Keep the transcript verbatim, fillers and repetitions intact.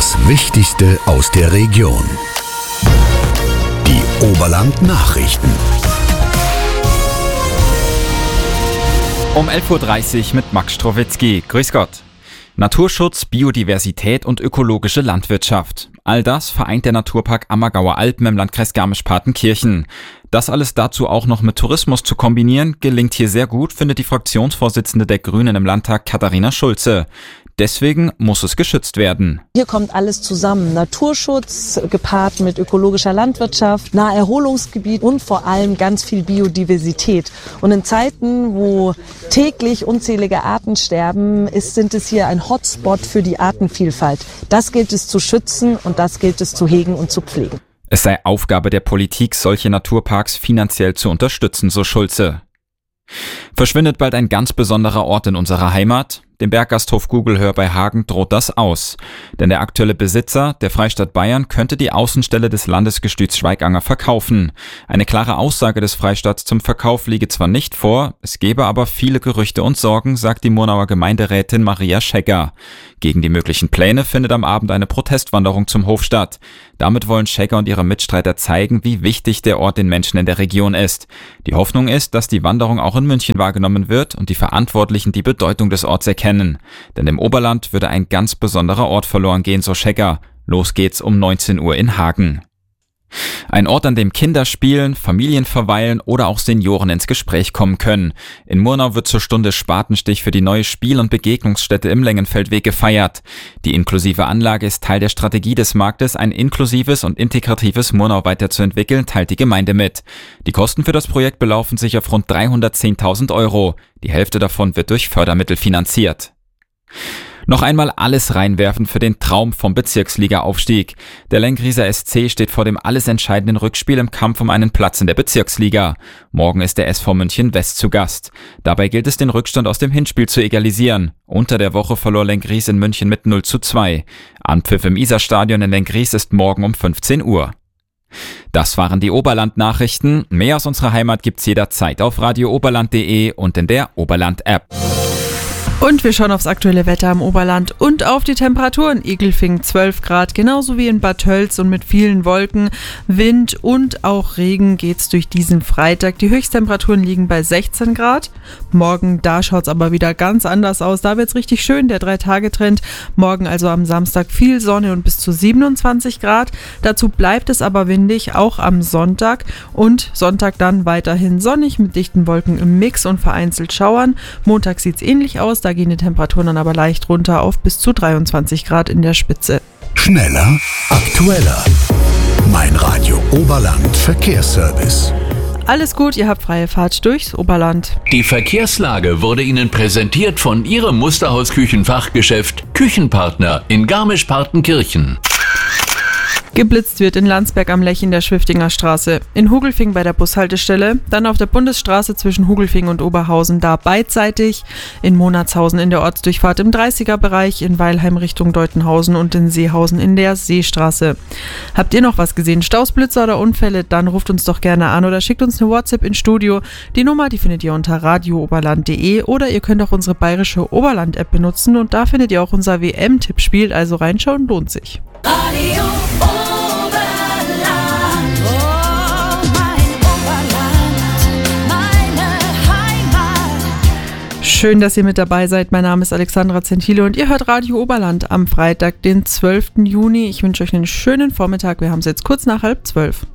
Das Wichtigste aus der Region. Die Oberland-Nachrichten. Um elf Uhr dreißig mit Max Strowitzki. Grüß Gott. Naturschutz, Biodiversität und ökologische Landwirtschaft. All das vereint der Naturpark Ammergauer Alpen im Landkreis Garmisch-Partenkirchen. Das alles dazu auch noch mit Tourismus zu kombinieren, gelingt hier sehr gut, findet die Fraktionsvorsitzende der Grünen im Landtag Katharina Schulze. Deswegen muss es geschützt werden. Hier kommt alles zusammen. Naturschutz gepaart mit ökologischer Landwirtschaft, Naherholungsgebiet und vor allem ganz viel Biodiversität. Und in Zeiten, wo täglich unzählige Arten sterben, ist, sind es hier ein Hotspot für die Artenvielfalt. Das gilt es zu schützen und das gilt es zu hegen und zu pflegen. Es sei Aufgabe der Politik, solche Naturparks finanziell zu unterstützen, so Schulze. Verschwindet bald ein ganz besonderer Ort in unserer Heimat? Dem Berggasthof Gugelhör bei Hagen droht das aus. Denn der aktuelle Besitzer, der Freistaat Bayern, könnte die Außenstelle des Landesgestüts Schweiganger verkaufen. Eine klare Aussage des Freistaats zum Verkauf liege zwar nicht vor, es gebe aber viele Gerüchte und Sorgen, sagt die Murnauer Gemeinderätin Maria Schegger. Gegen die möglichen Pläne findet am Abend eine Protestwanderung zum Hof statt. Damit wollen Schegger und ihre Mitstreiter zeigen, wie wichtig der Ort den Menschen in der Region ist. Die Hoffnung ist, dass die Wanderung auch in München wahrgenommen wird und die Verantwortlichen die Bedeutung des Orts erkennen. Denn im Oberland würde ein ganz besonderer Ort verloren gehen, so Schegger. Los geht's um neunzehn Uhr in Hagen. Ein Ort, an dem Kinder spielen, Familien verweilen oder auch Senioren ins Gespräch kommen können. In Murnau wird zur Stunde Spatenstich für die neue Spiel- und Begegnungsstätte im Längenfeldweg gefeiert. Die inklusive Anlage ist Teil der Strategie des Marktes, ein inklusives und integratives Murnau weiterzuentwickeln, teilt die Gemeinde mit. Die Kosten für das Projekt belaufen sich auf rund dreihundertzehntausend Euro. Die Hälfte davon wird durch Fördermittel finanziert. Noch einmal alles reinwerfen für den Traum vom Bezirksliga-Aufstieg. Der Lengrieser S C steht vor dem alles entscheidenden Rückspiel im Kampf um einen Platz in der Bezirksliga. Morgen ist der S V München West zu Gast. Dabei gilt es, den Rückstand aus dem Hinspiel zu egalisieren. Unter der Woche verlor Lengries in München mit null zu zwei. Anpfiff im Isarstadion in Lengries ist morgen um fünfzehn Uhr. Das waren die Oberland-Nachrichten. Mehr aus unserer Heimat gibt's jederzeit auf radio oberland punkt de und in der Oberland-App. Und wir schauen aufs aktuelle Wetter im Oberland und auf die Temperaturen. Igelfing zwölf Grad, genauso wie in Bad Tölz und mit vielen Wolken, Wind und auch Regen geht's durch diesen Freitag. Die Höchsttemperaturen liegen bei sechzehn Grad. Morgen, da schaut's aber wieder ganz anders aus. Da wird's richtig schön, der Drei-Tage-Trend. Morgen also am Samstag viel Sonne und bis zu siebenundzwanzig Grad. Dazu bleibt es aber windig, auch am Sonntag. Und Sonntag dann weiterhin sonnig mit dichten Wolken im Mix und vereinzelt Schauern. Montag sieht's ähnlich aus, da gehen die Temperaturen dann aber leicht runter auf bis zu dreiundzwanzig Grad in der Spitze. Schneller, aktueller. Mein Radio Oberland Verkehrsservice. Alles gut, ihr habt freie Fahrt durchs Oberland. Die Verkehrslage wurde Ihnen präsentiert von Ihrem Musterhaus-Küchenfachgeschäft Küchenpartner in Garmisch-Partenkirchen. Geblitzt wird in Landsberg am Lech in der Schwiftinger Straße, in Hugelfing bei der Bushaltestelle, dann auf der Bundesstraße zwischen Hugelfing und Oberhausen da beidseitig, in Monatshausen in der Ortsdurchfahrt im dreißiger-Bereich, in Weilheim Richtung Deutenhausen und in Seehausen in der Seestraße. Habt ihr noch was gesehen, Staus, Blitzer oder Unfälle, dann ruft uns doch gerne an oder schickt uns eine WhatsApp ins Studio. Die Nummer, die findet ihr unter radio oberland punkt de oder ihr könnt auch unsere bayerische Oberland-App benutzen und da findet ihr auch unser W M-Tippspiel, also reinschauen lohnt sich. Radio Oberland, oh mein Oberland, meine Heimat. Schön, dass ihr mit dabei seid. Mein Name ist Alexandra Zentile und ihr hört Radio Oberland am Freitag, den zwölften Juni. Ich wünsche euch einen schönen Vormittag. Wir haben es jetzt kurz nach halb zwölf.